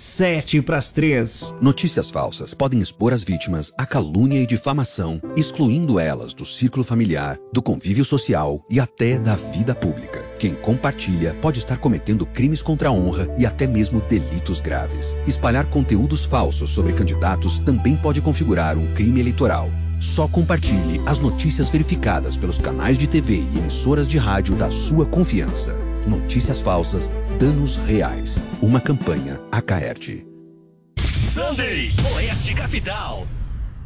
2:07. Notícias falsas podem expor as vítimas à calúnia e difamação, excluindo elas do círculo familiar, do convívio social e até da vida pública. Quem compartilha pode estar cometendo crimes contra a honra e até mesmo delitos graves. Espalhar conteúdos falsos sobre candidatos também pode configurar um crime eleitoral. Só compartilhe as notícias verificadas pelos canais de TV e emissoras de rádio da sua confiança. Notícias falsas, danos reais. Uma campanha Acaerte. Sunday, Oeste Capital.